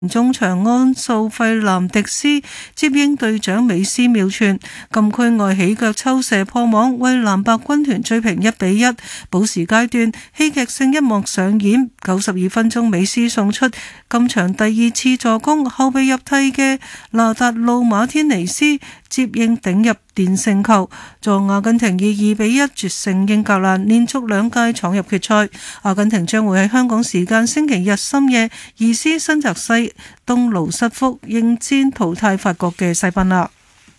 中場安素費南迪斯接應隊長美斯妙傳，禁區外起腳抽射破網，為藍白軍團追平1-1。補時階段戲劇性一幕上演，92分鐘美斯送出今場第2次助攻，後備入替嘅拿達路馬天尼斯接應頂入奠勝球，助阿根廷以2-1絕勝英格蘭，連續2屆闖入決賽。阿根廷將會喺香港時間星期日深夜移師新澤西東盧瑟福應戰淘汰法國嘅西班牙。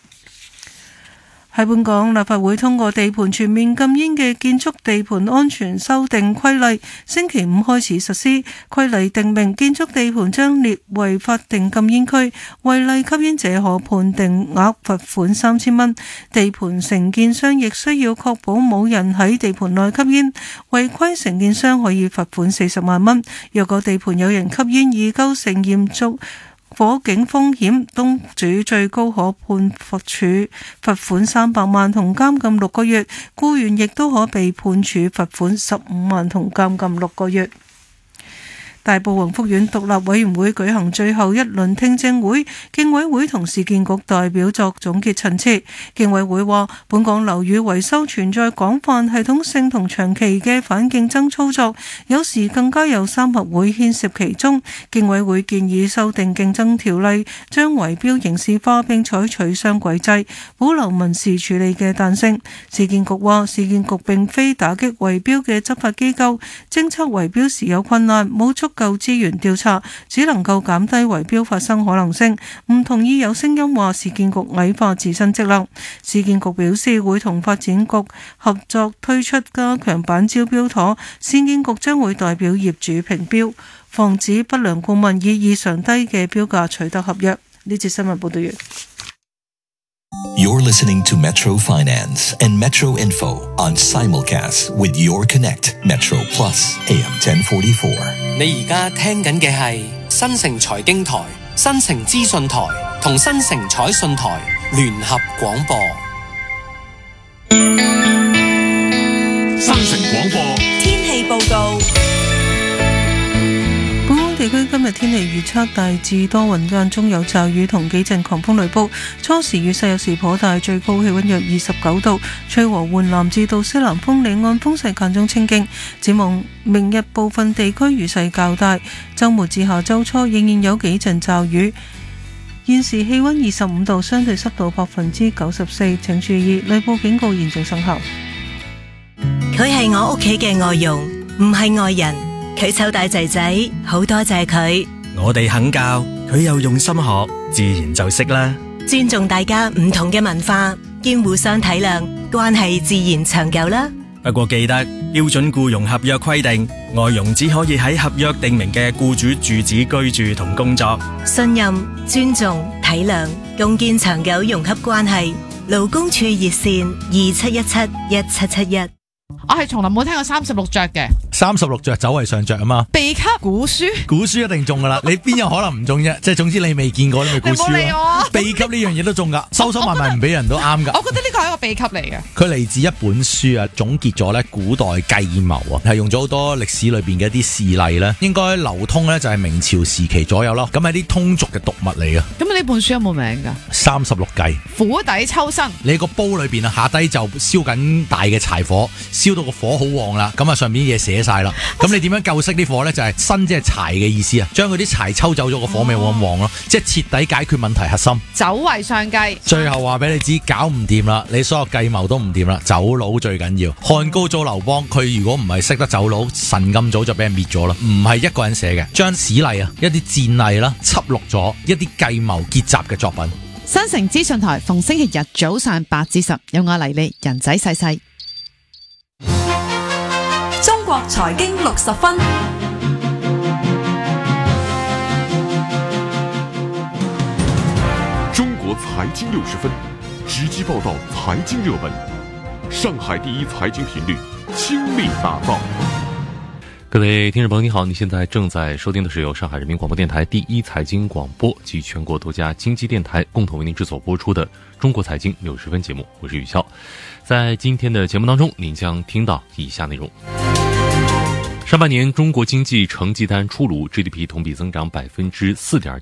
喺本港，立法會通過地盤全面禁煙嘅建築地盤安全修訂規例，星期5開始實施。規例訂明建築地盤將列為法定禁煙區，違例吸煙者可判定額罰款3000蚊。地盤承建商亦需要確保冇人喺地盤內吸煙，違規承建商可以罰款40萬蚊。若果地盤有人吸煙而構成嚴重火警風險，東主最高可判處罰款300萬同監禁6個月，僱員亦都可被判處罰款15萬同監禁6個月。大埔宏福苑獨立委員會舉行最後一輪聽證會，競委會同市建局代表作總結陳詞。競委會話，本港樓宇維修存在廣泛系統性同長期嘅反競爭操作，有時更加有三合會牽涉其中。競委會建議修訂競爭條例，將圍標刑事化並採取雙軌制，保留民事處理嘅彈性。市建局話，市建局並非打擊圍標嘅執法機構，偵測圍標時有困難，冇足夠資源調查，只能夠減低圍標發生可能性。唔同意有聲音話市建局矮化自身職能。市建局表示會同發展局合作推出加強版招標妥，市建局將會代表業主評標，防止不良顧問以異常低嘅標價取得合約。呢節新聞報道完。 You're listening to Metro Finance and Metro Info on simulcast with Your Connect Metro Plus AM 1044。 你而家聽緊嘅係新城財經台、新城資訊台同新城彩訊台聯合廣播。 新城廣播天氣報告。 地區今日天氣預測大致多雲，間中有驟雨同幾陣狂風雷暴，初時雨勢有時頗大，最高氣溫約29度，吹和緩南至到西南風，離岸風勢間中清勁。展望明日部分地區雨勢較大，週末至下週初仍然有幾陣驟雨。現時氣溫25度，相對濕度94%，請注意雷暴警告現正生效。 佢係我屋企嘅外傭，唔係外人。佢湊大仔仔，好多謝佢。 我哋肯教，佢又用心學，自然就識啦。 尊重大家唔同嘅文化，兼互相體諒，關係自然長久啦。 不過記得標準僱傭合約規定，外傭只可以喺合約訂明嘅僱主住址居住同工作。 信任、尊重、體諒，共建長久融洽關係。勞工處熱線27171771。 我係從來冇聽過36着嘅 36着走為上着啊嘛， 秘笈古書一定中噶啦，你邊有可能唔中啫？即係總之你未見過你咪估書咯。秘笈呢樣嘢都中噶，收收埋埋唔俾人都啱噶。 我覺得呢個係一個秘笈嚟嘅。 佢嚟自一本書啊，總結咗咧古代計謀啊，係用咗好多歷史裏邊嘅一啲事例咧，應該流通咧就係明朝時期左右咯。咁係啲通俗嘅讀物嚟嘅。 咁呢本書有冇名噶 ？36計， 釜底抽薪。 你個煲裏邊啊，下低就燒緊大嘅柴火，燒到個火好旺啦，咁啊上面啲嘢寫晒啦。咁你點樣救熄啲火呢？就係薪即係柴嘅意思啊，將嗰啲柴抽走咗，個火咪冇咁旺咯，即係徹底解決問題核心。 走為上計。 最後話俾你知，搞唔掂啦，你所有計謀都唔掂啦，走佬最緊要。漢高祖劉邦，佢如果唔係識得走佬，神咁早就俾人滅咗啦。唔係一個人寫嘅，將史例啊，一啲戰例啦，輯錄咗一啲計謀結集嘅作品。 新城資訊台逢星期日早上8至10，有我黎莉人仔細細。 中國財經60分， 中國財經60分，直擊報道財經熱門，上海第一財經頻率傾力打造。 各位聽眾朋友你好，你現在正在收聽的是由上海人民廣播電台第一財經廣播及全國多家經濟電台共同為您製作播出的中國財經60分節目，我是宇霄。在今天的節目當中，您將聽到以下內容。 上半年中国经济成绩单出炉 ，GDP 同比增长4.7%，